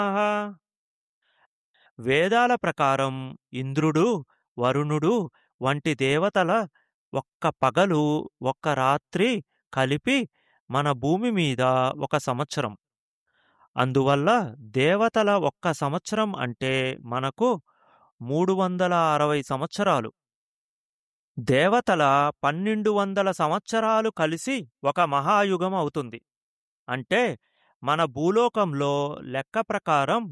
వేదాల ప్రకారం ఇంద్రుడు, వరుణుడు వంటి దేవతల ఒక్క పగలు, ఒక్క రాత్రి కలిపి మన భూమి మీద ఒక సంవత్సరం. అందువల్ల దేవతల ఒక్క సంవత్సరం అంటే మనకు 360 సంవత్సరాలు. దేవతల 1200 సంవత్సరాలు కలిసి ఒక మహాయుగం అవుతుంది. అంటే మన భూలోకంలో లెక్క ప్రకారం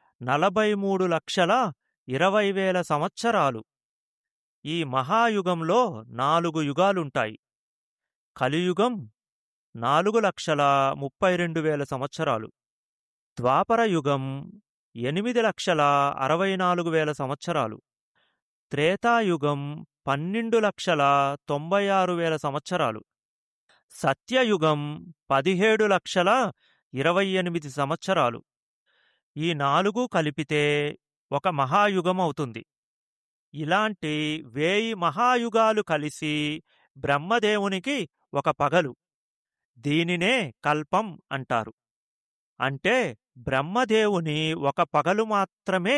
43,20,000 సంవత్సరాలు. ఈ మహాయుగంలో 4 యుగాలుంటాయి. కలియుగం 4,32,000 సంవత్సరాలు. ద్వాపర యుగం 8,64,000 సంవత్సరాలు. త్రేతాయుగం 12,96,000 సంవత్సరాలు. సత్యయుగం 17,28,000 సంవత్సరాలు. ఈ 4 కలిపితే ఒక మహాయుగం అవుతుంది. ఇలాంటి 1000 మహాయుగాలు కలిసి బ్రహ్మదేవునికి ఒక పగలు. దీనినే కల్పం అంటారు. అంటే బ్రహ్మదేవుని ఒక పగలు మాత్రమే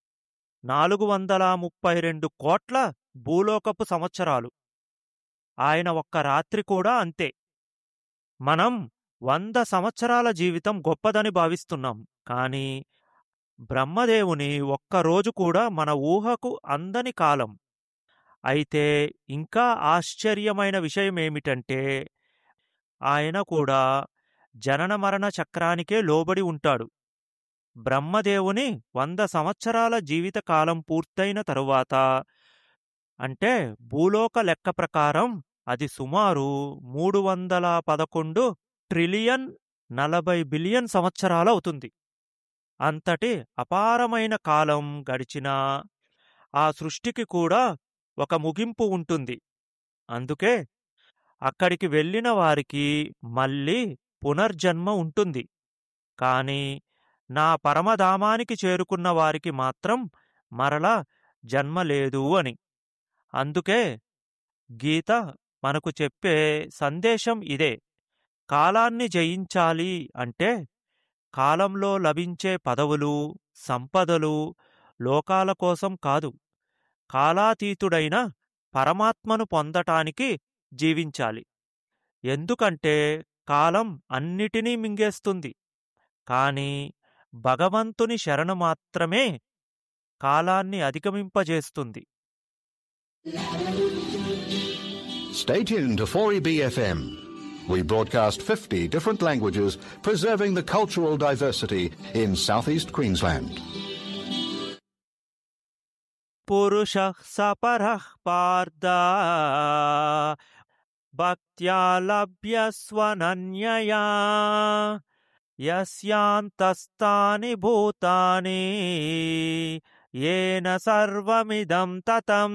432 కోట్ల భూలోకపు సంవత్సరాలు. ఆయన ఒక్క రాత్రి కూడా అంతే. మనం 100 సంవత్సరాల జీవితం గొప్పదని భావిస్తున్నాం. కానీ బ్రహ్మదేవుని ఒక్కరోజు కూడా మన ఊహకు అందని కాలం. అయితే ఇంకా ఆశ్చర్యమైన విషయమేమిటంటే ఆయన కూడా జనన మరణ చక్రానికే లోబడి ఉంటాడు. బ్రహ్మదేవుని 100 సంవత్సరాల జీవితకాలం పూర్తయిన తరువాత, అంటే భూలోక లెక్క ప్రకారం అది సుమారు 311 ట్రిలియన్ 40 బిలియన్ సంవత్సరాలవుతుంది. అంతటి అపారమైన కాలం గడిచినా ఆ సృష్టికి కూడా ఒక ముగింపు ఉంటుంది. అందుకే అక్కడికి వెళ్ళిన వారికి మళ్ళీ పునర్జన్మ ఉంటుంది. కాని నా పరమధామానికి చేరుకున్న వారికి మాత్రం మరలా జన్మ లేదు అని. అందుకే గీత మనకు చెప్పే సందేశం ఇదే. కాలాన్ని జయించాలి అంటే కాలంలో లభించే పదవులు, సంపదలు, లోకాల కోసం కాదు, కాలాతీతుడైన పరమాత్మను పొందటానికి జీవించాలి. ఎందుకంటే కాలం అన్నిటినీ మింగేస్తుంది. కాని భగవంతుని శరణు మాత్రమే కాలాన్ని అధిగమింపజేస్తుంది. Stay tuned to 4EB FM. We broadcast 50 different languages, preserving the cultural diversity in southeast Queensland. పురుషః సపరః Partha భక్త్యా లభ్యస్వనన్యయా యస్యాంతస్తాని భూతాని ఏన సర్వమిదం తతం.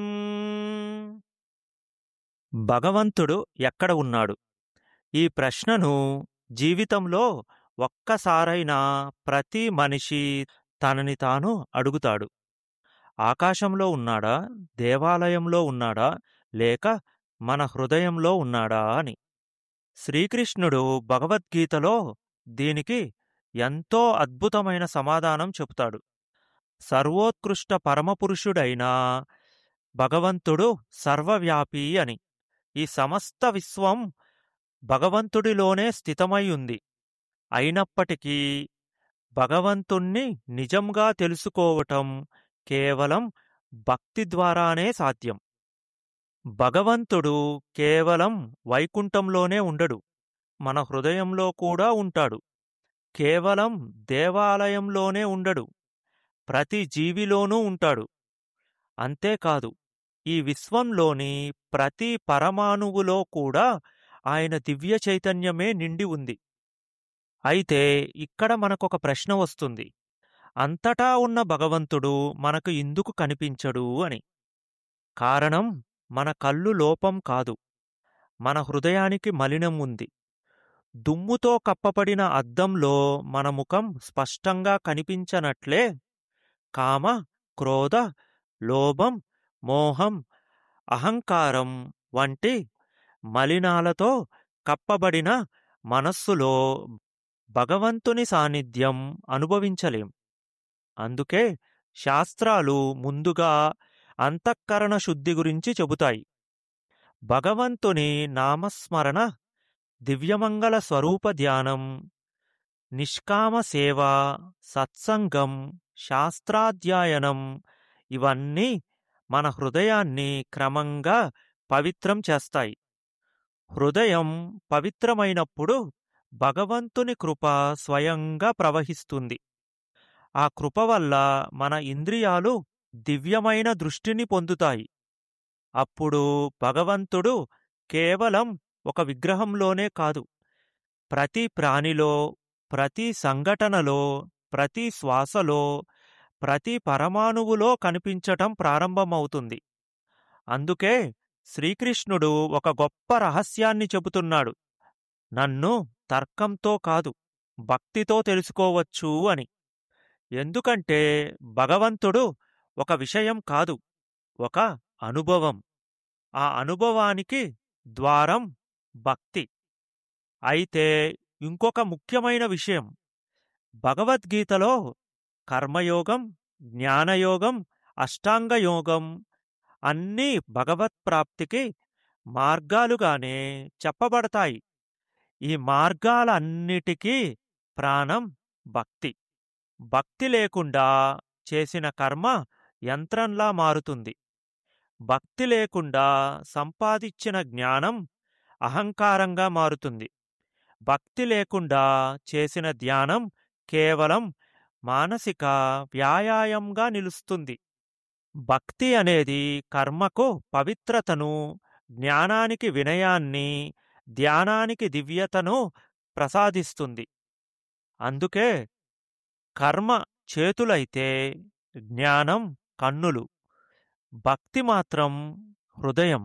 భగవంతుడు ఎక్కడ ఉన్నాడు? ఈ ప్రశ్నను జీవితంలో ఒక్కసారైనా ప్రతి మనిషి తనని తాను అడుగుతాడు. ఆకాశంలో ఉన్నాడా, దేవాలయంలో ఉన్నాడా, లేక మన హృదయంలో ఉన్నాడా అని. శ్రీకృష్ణుడు భగవద్గీతలో దీనికి ఎంతో అద్భుతమైన సమాధానం చెబుతాడు. సర్వోత్కృష్ట పరమపురుషుడైన భగవంతుడు సర్వవ్యాపి అని. ఈ సమస్త విశ్వం భగవంతుడిలోనే స్థితమై ఉంది. అయినప్పటికీ భగవంతుణ్ణి నిజంగా తెలుసుకోవటం కేవలం భక్తి ద్వారానే సాధ్యం. భగవంతుడు కేవలం వైకుంఠంలోనే ఉండడు, మన హృదయంలో కూడా ఉంటాడు. కేవలం దేవాలయంలోనే ఉండడు, ప్రతి జీవిలోనూ ఉంటాడు. అంతేకాదు, ఈ విశ్వంలోని ప్రతి పరమాణువులో కూడా ఆయన దివ్య చైతన్యమే నిండి ఉంది. అయితే ఇక్కడ మనకొక ప్రశ్న వస్తుంది. అంతటా ఉన్న భగవంతుడు మనకు ఎందుకు కనిపించడు అని. కారణం మన కళ్ళు లోపం కాదు, మన హృదయానికి మలినం ఉంది. దుమ్ముతో కప్పబడిన అద్దంలో మన ముఖం స్పష్టంగా కనిపించనట్లే కామ, క్రోధ, లోభం, మోహం, అహంకారం వంటి మలినాలతో కప్పబడిన మనస్సులో భగవంతుని సాన్నిధ్యం అనుభవించలేం. అందుకే శాస్త్రాలు ముందుగా అంతఃకరణ శుద్ధి గురించి చెబుతాయి. భగవంతుని నామస్మరణ, దివ్యమంగళ స్వరూప ధ్యానం, నిష్కామ సేవ, సత్సంగం, శాస్త్రాధ్యయనం ఇవన్నీ మన హృదయాన్ని క్రమంగా పవిత్రం చేస్తాయి. హృదయం పవిత్రమైనప్పుడు భగవంతుని కృప స్వయంగా ప్రవహిస్తుంది. ఆ కృప వల్ల మన ఇంద్రియాలు దివ్యమైన దృష్టిని పొందుతాయి. అప్పుడు భగవంతుడు కేవలం ఒక విగ్రహంలోనే కాదు, ప్రతి ప్రాణిలో, ప్రతి సంఘటనలో, ప్రతి శ్వాసలో, ప్రతి పరమాణువులో కనిపించటం ప్రారంభమవుతుంది. అందుకే శ్రీకృష్ణుడు ఒక గొప్ప రహస్యాన్ని చెబుతున్నాడు. నన్ను తర్కంతో కాదు, భక్తితో తెలుసుకోవచ్చు అని. ఎందుకంటే భగవంతుడు ఒక విషయం కాదు, ఒక అనుభవం. ఆ అనుభవానికి ద్వారం భక్తి. అయితే ఇంకొక ముఖ్యమైన విషయం, భగవద్గీతలో కర్మయోగం, జ్ఞానయోగం, అష్టాంగయోగం అన్నీ భగవత్ప్రాప్తికి మార్గాలుగానే చెప్పబడతాయి. ఈ మార్గాలన్నిటికీ ప్రాణం భక్తి. భక్తి లేకుండా చేసిన కర్మ యంత్రంలా మారుతుంది. భక్తి లేకుండా సంపాదించిన జ్ఞానం అహంకారంగా మారుతుంది. భక్తి లేకుండా చేసిన ధ్యానం కేవలం మానసిక వ్యాయామంగా నిలుస్తుంది. భక్తి అనేది కర్మకు పవిత్రతను, జ్ఞానానికి వినయాన్ని, ధ్యానానికి దివ్యతను ప్రసాదిస్తుంది. అందుకే కర్మ చేతులైతే జ్ఞానం కన్నులు, భక్తి మాత్రం హృదయం.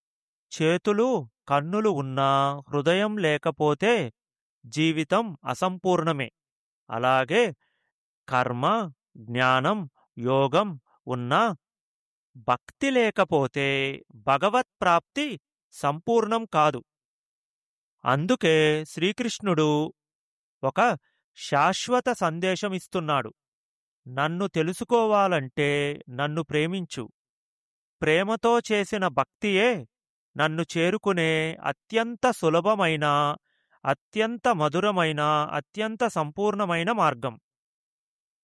చేతులు కన్నులు ఉన్నా హృదయం లేకపోతే జీవితం అసంపూర్ణమే. అలాగే కర్మ, జ్ఞానం, యోగం ఉన్నా భక్తి లేకపోతే భగవత్ప్రాప్తి సంపూర్ణం కాదు. అందుకే శ్రీకృష్ణుడు ఒక శాశ్వత సందేశమిస్తున్నాడు. నన్ను తెలుసుకోవాలంటే నన్ను ప్రేమించు. ప్రేమతో చేసిన భక్తియే నన్ను చేరుకునే అత్యంత సులభమైన, అత్యంత మధురమైన, అత్యంత సంపూర్ణమైన మార్గం.